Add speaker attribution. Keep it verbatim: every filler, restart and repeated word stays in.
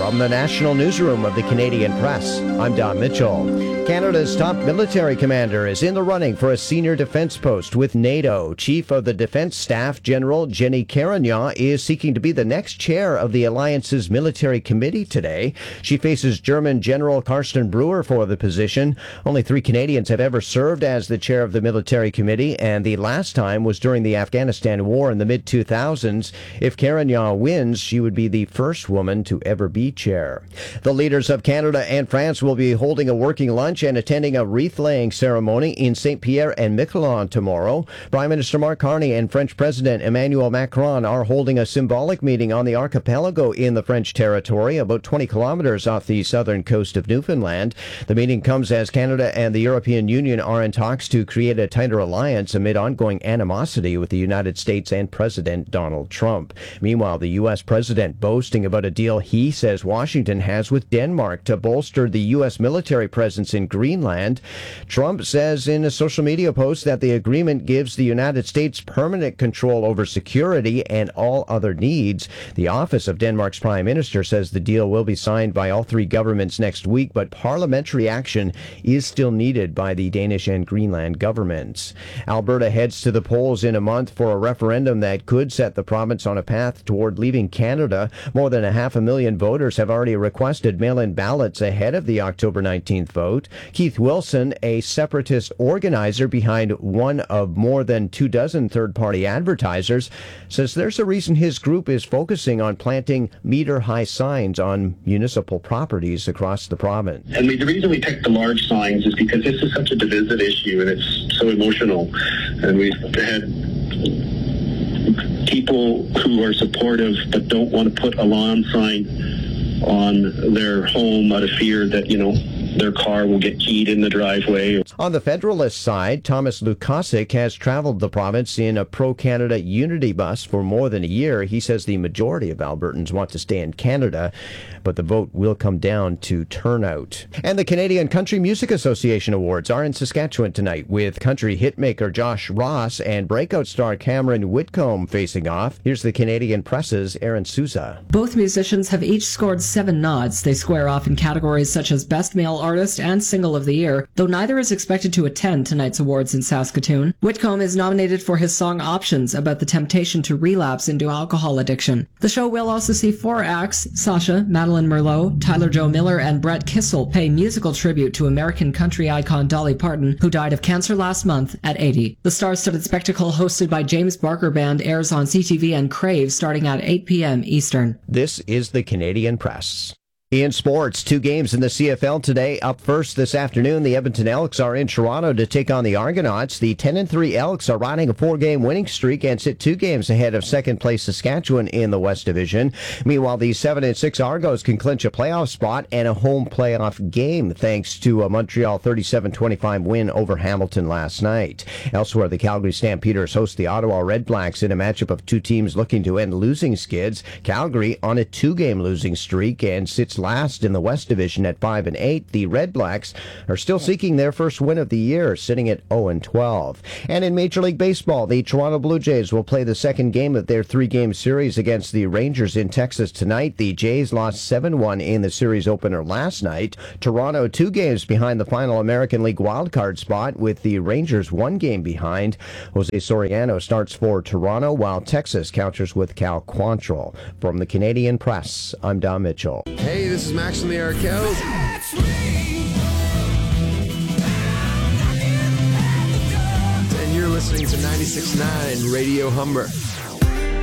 Speaker 1: From the National Newsroom of the Canadian Press, I'm Don Mitchell. Canada's top military commander is in the running for a senior defense post with NATO. Chief of the Defense Staff General Jenny Carignan is seeking to be the next chair of the alliance's military committee today. She faces German General Carsten Brewer for the position. Only three Canadians have ever served as the chair of the military committee, and the last time was during the Afghanistan war in the mid two thousands. If Carignan wins, she would be the first woman to ever be chair. The leaders of Canada and France will be holding a working lunch and attending a wreath-laying ceremony in Saint Pierre and Miquelon tomorrow. Prime Minister Mark Carney and French President Emmanuel Macron are holding a symbolic meeting on the archipelago in the French territory, about twenty kilometers off the southern coast of Newfoundland. The meeting comes as Canada and the European Union are in talks to create a tighter alliance amid ongoing animosity with the United States and President Donald Trump. Meanwhile, the U S president boasting about a deal he says Washington has with Denmark to bolster the U S military presence in Greenland. Trump says in a social media post that the agreement gives the United States permanent control over security and all other needs. The office of Denmark's prime minister says the deal will be signed by all three governments next week, but parliamentary action is still needed by the Danish and Greenland governments. Alberta heads to the polls in a month for a referendum that could set the province on a path toward leaving Canada. More than a half a million voters have already requested mail-in ballots ahead of the October nineteenth vote. Keith Wilson, a separatist organizer behind one of more than two dozen third-party advertisers, says there's a reason his group is focusing on planting meter-high signs on municipal properties across the province.
Speaker 2: And we, the reason we picked the large signs is because this is such a divisive issue and it's so emotional. And we've had people who are supportive but don't want to put a lawn sign on their home out of fear that, you know, their car will get keyed in the driveway.
Speaker 1: On the Federalist side, Thomas Lukasik has traveled the province in a pro-Canada unity bus for more than a year. He says the majority of Albertans want to stay in Canada, but the vote will come down to turnout. And the Canadian Country Music Association Awards are in Saskatchewan tonight, with country hitmaker Josh Ross and breakout star Cameron Whitcomb facing off. Here's the Canadian Press's Aaron Souza.
Speaker 3: Both musicians have each scored seven nods. They square off in categories such as Best Male Artist and Single of the Year, though neither is expected to attend tonight's awards in Saskatoon. Whitcomb is nominated for his song Options, about the temptation to relapse into alcohol addiction. The show will also see four acts: Sasha, Madeline Merlot, Tyler Joe Miller, and Brett Kissel pay musical tribute to American country icon Dolly Parton, who died of cancer last month at eighty. The star-studded spectacle hosted by James Barker Band airs on C T V and Crave starting at eight p.m. Eastern.
Speaker 1: This is the Canadian Press. In sports, two games in the C F L today. Up first this afternoon, the Edmonton Elks are in Toronto to take on the Argonauts. The ten and three Elks are riding a four-game winning streak and sit two games ahead of second-place Saskatchewan in the West Division. Meanwhile, the seven and six Argos can clinch a playoff spot and a home playoff game thanks to a Montreal thirty-seven twenty-five win over Hamilton last night. Elsewhere, the Calgary Stampeders host the Ottawa Redblacks in a matchup of two teams looking to end losing skids. Calgary on a two-game losing streak and sits last in the West Division at five and eight. The Red Blacks are still seeking their first win of the year, sitting at oh and twelve. And in Major League Baseball, the Toronto Blue Jays will play the second game of their three-game series against the Rangers in Texas tonight. The Jays lost seven one in the series opener last night. Toronto two games behind the final American League wildcard spot, with the Rangers one game behind. Jose Soriano starts for Toronto, while Texas counters with Cal Quantrill. From the Canadian Press, I'm Don Mitchell.
Speaker 4: Hey, this is Max from the Arkells. And you're listening to ninety-six point nine Radio Humber.